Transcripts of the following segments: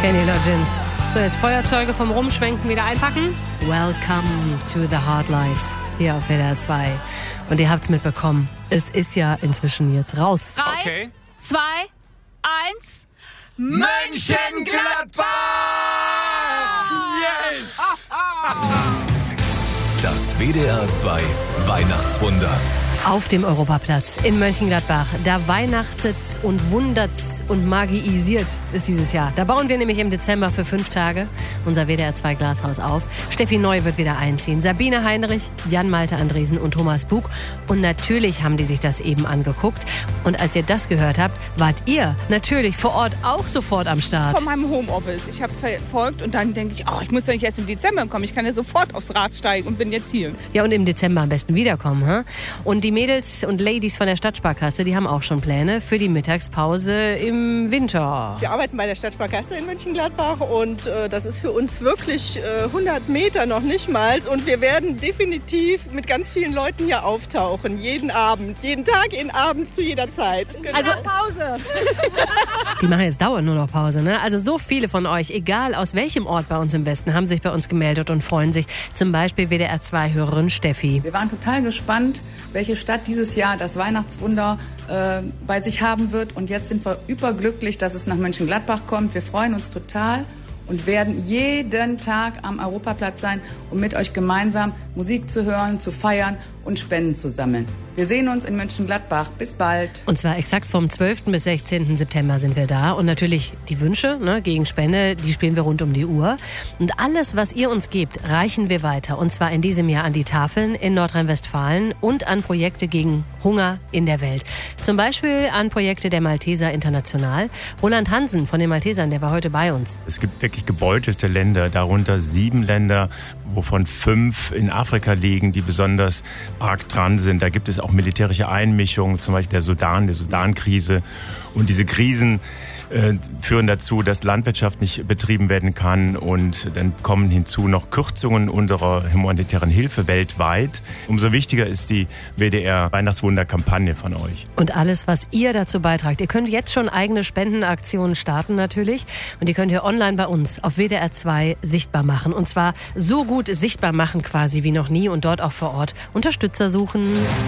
Kenny Loggins. So, jetzt Feuerzeuge vom Rumschwenken wieder einpacken. Welcome to the Hardlight hier auf WDR 2. Und ihr habt's mitbekommen, es ist ja inzwischen jetzt raus. 3, 2, 1. Mönchengladbach! Yes! Das WDR 2 Weihnachtswunder. Auf dem Europaplatz in Mönchengladbach. Da weihnachtet's und wundert's und magiisiert ist dieses Jahr. Da bauen wir nämlich im Dezember für 5 Tage unser WDR 2 Glashaus auf. Steffi Neu wird wieder einziehen. Sabine Heinrich, Jan-Malte Andresen und Thomas Bug. Und natürlich haben die sich das eben angeguckt. Und als ihr das gehört habt, wart ihr natürlich vor Ort auch sofort am Start. Von meinem Homeoffice. Ich habe es verfolgt und dann denke ich, ich muss doch nicht erst im Dezember kommen. Ich kann ja sofort aufs Rad steigen und bin jetzt hier. Ja, und im Dezember am besten wiederkommen. Huh? Und die Mädels und Ladies von der Stadtsparkasse, die haben auch schon Pläne für die Mittagspause im Winter. Wir arbeiten bei der Stadtsparkasse in Mönchengladbach und das ist für uns wirklich 100 Meter noch nicht mal. Und wir werden definitiv mit ganz vielen Leuten hier auftauchen. Jeden Abend, jeden Tag, jeden Abend, zu jeder Zeit. Genau. Also Pause. Die machen jetzt dauernd nur noch Pause, ne? Also so viele von euch, egal aus welchem Ort bei uns im Westen, haben sich bei uns gemeldet und freuen sich. Zum Beispiel WDR 2-Hörerin Steffi. Wir waren total gespannt, welche Stadt dieses Jahr das Weihnachtswunder bei sich haben wird. Und jetzt sind wir überglücklich, dass es nach Mönchengladbach kommt. Wir freuen uns total und werden jeden Tag am Europaplatz sein, um mit euch gemeinsam Musik zu hören, zu feiern und Spenden zu sammeln. Wir sehen uns in Mönchengladbach. Bis bald. Und zwar exakt vom 12. bis 16. September sind wir da. Und natürlich die Wünsche gegen Spende, die spielen wir rund um die Uhr. Und alles, was ihr uns gebt, reichen wir weiter. Und zwar in diesem Jahr an die Tafeln in Nordrhein-Westfalen und an Projekte gegen Hunger in der Welt. Zum Beispiel an Projekte der Malteser International. Roland Hansen von den Maltesern, der war heute bei uns. Es gibt wirklich gebeutelte Länder, darunter 7 Länder, wovon 5 in Afrika liegen, die besonders arg dran sind. Da gibt es auch militärische Einmischungen, zum Beispiel der Sudan-Krise. Und diese Krisen führen dazu, dass Landwirtschaft nicht betrieben werden kann. Und dann kommen hinzu noch Kürzungen unserer humanitären Hilfe weltweit. Umso wichtiger ist die WDR-Weihnachtswunder-Kampagne von euch. Und alles, was ihr dazu beitragt. Ihr könnt jetzt schon eigene Spendenaktionen starten natürlich. Und die könnt ihr online bei uns auf WDR 2 sichtbar machen. Und zwar so gut sichtbar machen quasi wie noch nie und dort auch vor Ort Unterstützer suchen.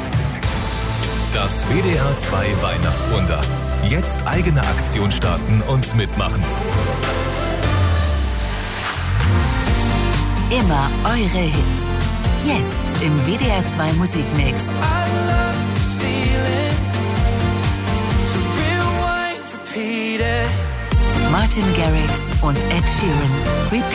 Das WDR 2 Weihnachtswunder. Jetzt eigene Aktion starten und mitmachen. Immer eure Hits. Jetzt im WDR 2 Musikmix. Martin Garrix und Ed Sheeran.